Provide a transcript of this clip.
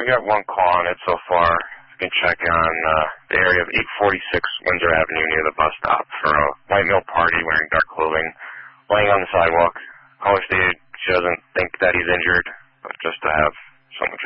We got one call on it so far. You can check on the area of 846 Windsor Avenue near the bus stop for a white male party wearing dark clothing, laying on the sidewalk. Caller stated she doesn't think that he's injured, but just to have someone